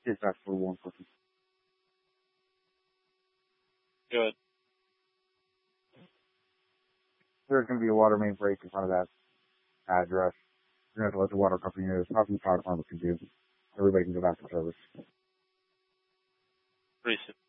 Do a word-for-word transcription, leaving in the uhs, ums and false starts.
It's back for one person. Good. There's going to be a water main break in front of that address. You're going to have to let the water company know. There's nothing the fire department can do. Everybody can go back to service. Pretty soon.